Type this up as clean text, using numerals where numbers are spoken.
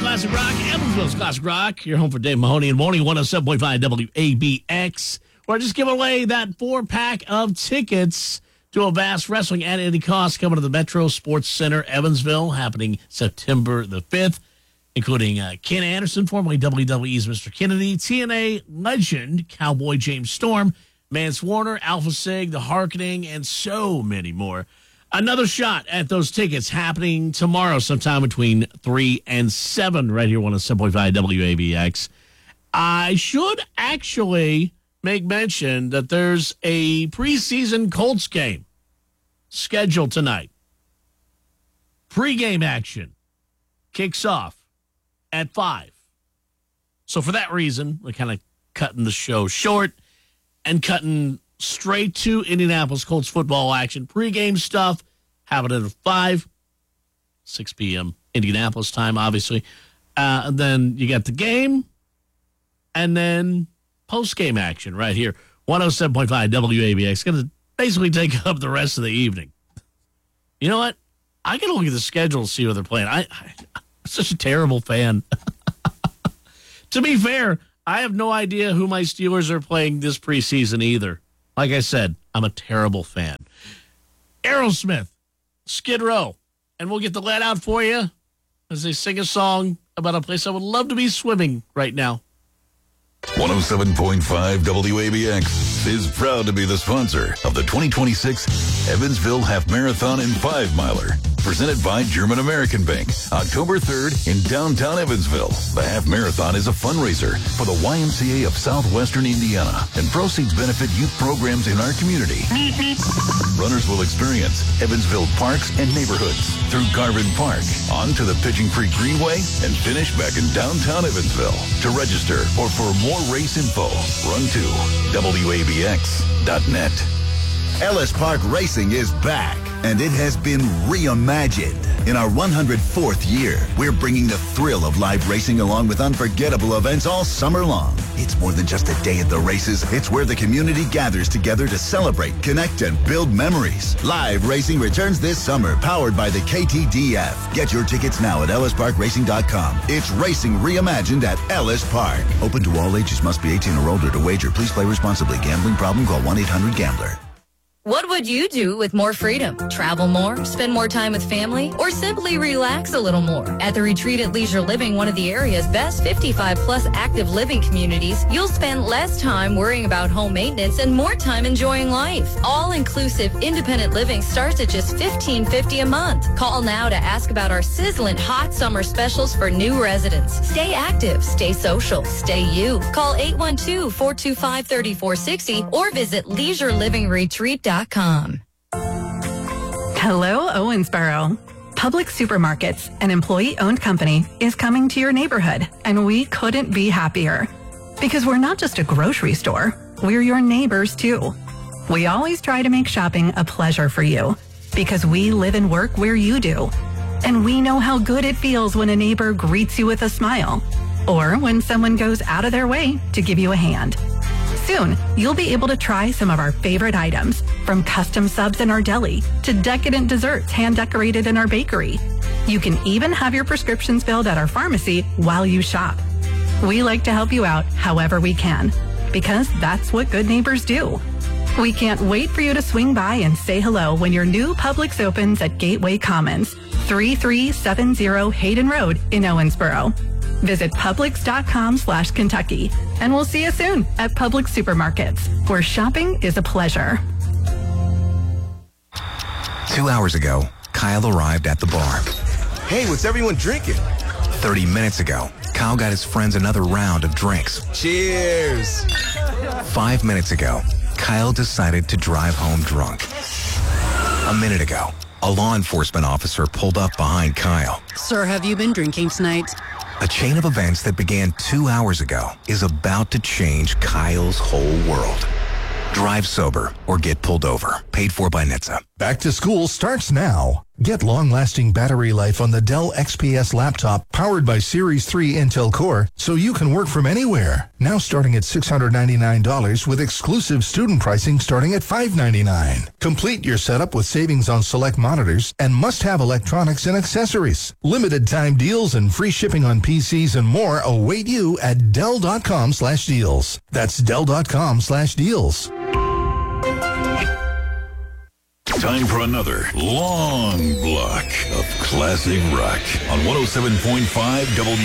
Classic Rock, Evansville's Classic Rock. You're home for Dave Mahoney and Morning 107.5 WABX. Where I just give away that 4-pack of tickets to Avast Wrestling at any cost coming to the Metro Sports Center, Evansville, happening September the 5th, including Ken Anderson, formerly WWE's Mr. Kennedy, TNA legend Cowboy James Storm, Mance Warner, Alpha Sig, The Harkening, and so many more. Another shot at those tickets happening tomorrow sometime between 3 and 7 right here on 7.5 WABX. I should actually make mention that there's a preseason Colts game scheduled tonight. Pre-game action kicks off at 5. So for that reason, we're kind of cutting the show short and cutting straight to Indianapolis Colts football action. Pre-game stuff happening at 5, 6 p.m. Indianapolis time, obviously. And then you got the game, and then post-game action right here. 107.5 WABX. Going to basically take up the rest of the evening. You know what? I got to look at the schedule to see what they're playing. I'm such a terrible fan. To be fair, I have no idea who my Steelers are playing this preseason either. Like I said, I'm a terrible fan. Aerosmith, Skid Row, and we'll get the let out for you as they sing a song about a place I would love to be swimming right now. 107.5 WABX is proud to be the sponsor of the 2026 Evansville Half Marathon and 5-Miler. Presented by German American Bank, October 3rd in downtown Evansville. The Half Marathon is a fundraiser for the YMCA of Southwestern Indiana, and proceeds benefit youth programs in our community. Runners will experience Evansville parks and neighborhoods through Garvin Park, on to the Pigeon Creek Greenway, and finish back in downtown Evansville. To register or for more race info, run to WABX.net. Ellis Park Racing is back, and it has been reimagined. In our 104th year, we're bringing the thrill of live racing along with unforgettable events all summer long. It's more than just a day at the races. It's where the community gathers together to celebrate, connect, and build memories. Live racing returns this summer, powered by the KTDF. Get your tickets now at ellisparkracing.com. It's racing reimagined at Ellis Park. Open to all ages. Must be 18 or older to wager. Please play responsibly. Gambling problem? Call 1-800-GAMBLER. What would you do with more freedom? Travel more, spend more time with family, or simply relax a little more? At the Retreat at Leisure Living, one of the area's best 55-plus active living communities, you'll spend less time worrying about home maintenance and more time enjoying life. All-inclusive independent living starts at just $15.50 a month. Call now to ask about our sizzling hot summer specials for new residents. Stay active, stay social, stay you. Call 812-425-3460 or visit leisurelivingretreat.com. Hello, Owensboro. Public Supermarkets, an employee-owned company, is coming to your neighborhood, and we couldn't be happier. Because we're not just a grocery store, we're your neighbors, too. We always try to make shopping a pleasure for you, because we live and work where you do. And we know how good it feels when a neighbor greets you with a smile, or when someone goes out of their way to give you a hand. Soon, you'll be able to try some of our favorite items, from custom subs in our deli to decadent desserts hand-decorated in our bakery. You can even have your prescriptions filled at our pharmacy while you shop. We like to help you out however we can, because that's what good neighbors do. We can't wait for you to swing by and say hello when your new Publix opens at Gateway Commons, 3370 Hayden Road in Owensboro. Visit Publix.com/Kentucky, and we'll see you soon at Publix Supermarkets, where shopping is a pleasure. 2 hours ago, Kyle arrived at the bar. Hey, what's everyone drinking? 30 minutes ago, Kyle got his friends another round of drinks. Cheers! 5 minutes ago, Kyle decided to drive home drunk. A minute ago, a law enforcement officer pulled up behind Kyle. Sir, have you been drinking tonight? A chain of events that began 2 hours ago is about to change Kyle's whole world. Drive sober or get pulled over. Paid for by NHTSA. Back to school starts now. Get long-lasting battery life on the Dell XPS laptop powered by Series 3 Intel Core so you can work from anywhere. Now starting at $699 with exclusive student pricing starting at $599. Complete your setup with savings on select monitors and must-have electronics and accessories. Limited time deals and free shipping on PCs and more await you at Dell.com/deals. That's Dell.com/deals. Time for another long block of classic rock on 107.5 W.